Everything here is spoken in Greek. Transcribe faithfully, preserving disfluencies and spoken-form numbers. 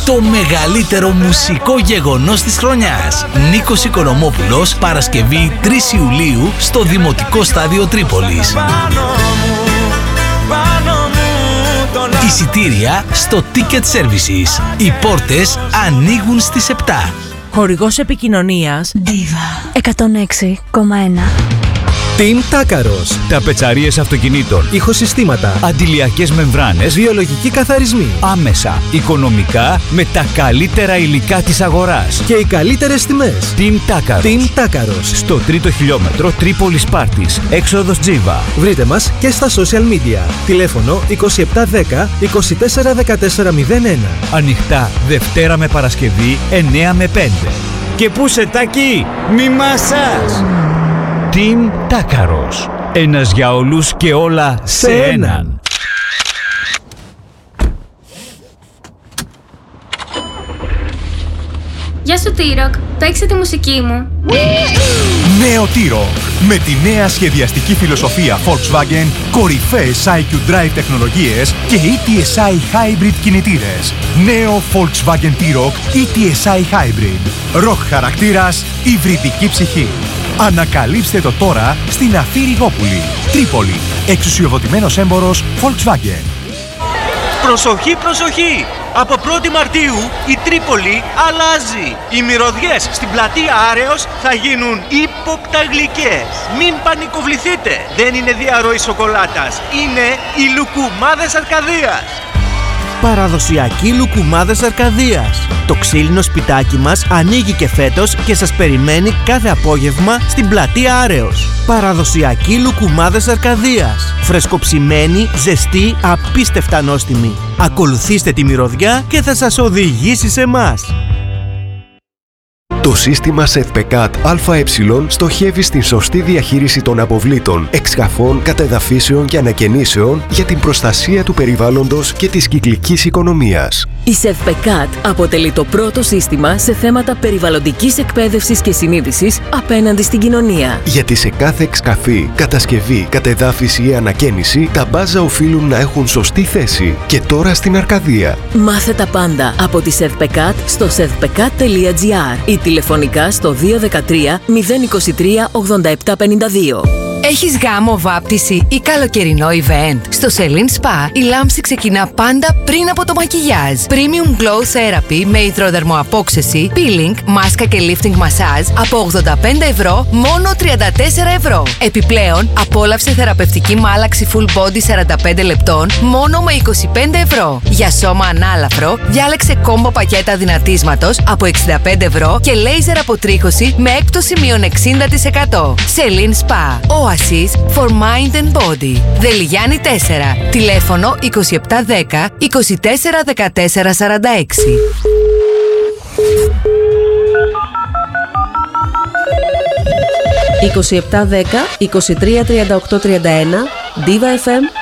Το μεγαλύτερο μουσικό γεγονός της χρονιάς. Νίκος Οικονομόπουλος, Παρασκευή τρεις Ιουλίου στο Δημοτικό Στάδιο Τρίπολης. Εισιτήρια στο Ticket Services. Οι πόρτες ανοίγουν στις επτά. Χορηγός επικοινωνίας Diva εκατόν έξι κόμμα ένα. Team Τάκαρος. Ταπετσαρίες αυτοκινήτων, ηχοσυστήματα, αντιλιακές μεμβράνες, βιολογικοί καθαρισμοί. Άμεσα, οικονομικά, με τα καλύτερα υλικά της αγοράς. Και οι καλύτερες τιμές. Team Τάκαρος. Team Τάκαρος. Στο τρίτο χιλιόμετρο Τρίπολης Πάρτης, έξοδος Τζίβα. Βρείτε μας και στα social media. Τηλέφωνο είκοσι επτά δέκα είκοσι τέσσερα δεκατέσσερα μηδέν ένα. Ανοιχτά Δευτέρα με Παρασκευή εννέα με πέντε. Και πού σε Τάκη, μη μασάς! Team Τάκαρος. Ένας για όλους και όλα σε έναν. Γεια σου T-Rock, παίξε τη μουσική μου. Νέο T-Rock. Με τη νέα σχεδιαστική φιλοσοφία Volkswagen, κορυφαίες άι κιου Drive τεχνολογίες και ι τι ες άι Hybrid κινητήρες. Νέο Volkswagen T-Rock ι τι ες άι Hybrid. Rock χαρακτήρας, υβριδική ψυχή. Ανακαλύψτε το τώρα στην Αφή Ριγόπουλη, Τρίπολη. Εξουσιοδοτημένος έμπορος Volkswagen. Προσοχή, προσοχή! Από πρώτη Μαρτίου η Τρίπολη αλλάζει. Οι μυρωδιές στην πλατεία Άρεος θα γίνουν ύποπτα γλυκές. Μην πανικοβληθείτε. Δεν είναι διαρροή σοκολάτας. Είναι οι λουκουμάδες Αρκαδίας. Παραδοσιακοί λουκουμάδες Αρκαδίας. Το ξύλινο σπιτάκι μας ανοίγει και φέτος και σας περιμένει κάθε απόγευμα στην πλατεία Άρεος. Παραδοσιακοί λουκουμάδες Αρκαδίας. Φρεσκοψημένοι, ζεστοί, απίστευτα νόστιμοι. Ακολουθήστε τη μυρωδιά και θα σας οδηγήσει σε εμάς. Το σύστημα ΣΕΔΠΕΚΑΤ ΑΕ στοχεύει στην σωστή διαχείριση των αποβλήτων, εξκαφών, κατεδαφίσεων και ανακαινήσεων για την προστασία του περιβάλλοντος και της κυκλικής οικονομίας. Η ΣΕΔΠΕΚΑΤ αποτελεί το πρώτο σύστημα σε θέματα περιβαλλοντικής εκπαίδευσης και συνείδησης απέναντι στην κοινωνία. Γιατί σε κάθε εξκαφή, κατασκευή, κατεδάφιση ή ανακαίνιση, τα μπάζα οφείλουν να έχουν σωστή θέση. Και τώρα στην Αρκαδία. Μάθε τα πάντα από τη ΣΕΔΠΕΚΑΤ στο σεδπεκατ τελεία τζι άρ ή τηλεφωνικά στο δύο ένα τρία μηδέν είκοσι τρία ογδόντα επτά πενήντα δύο. Έχεις γάμο, βάπτιση ή καλοκαιρινό event? Στο Celine Spa η λάμψη ξεκινά πάντα πριν από το μακιγιάζ. Premium Glow Therapy με υδροδερμοαπόξεση, peeling, μάσκα και lifting massage από ογδόντα πέντε ευρώ μόνο τριάντα τέσσερα ευρώ. Επιπλέον, απόλαυσε θεραπευτική μάλαξη full body σαράντα πέντε λεπτών μόνο με είκοσι πέντε ευρώ. Για σώμα ανάλαφρο, διάλεξε κόμπο πακέτα δυνατίσματος από εξήντα πέντε ευρώ και λέιζερ αποτρίχωση με έκπτωση μείον εξήντα τοις εκατό. Celine Spa. Oasis for Mind and Body. Δελιγιάννη τέσσερα. Τηλέφωνο είκοσι επτά δέκα είκοσι τέσσερα δεκατέσσερα σαράντα έξι. είκοσι επτά δέκα είκοσι τρία τριάντα οκτώ τριάντα ένα Diva εφ εμ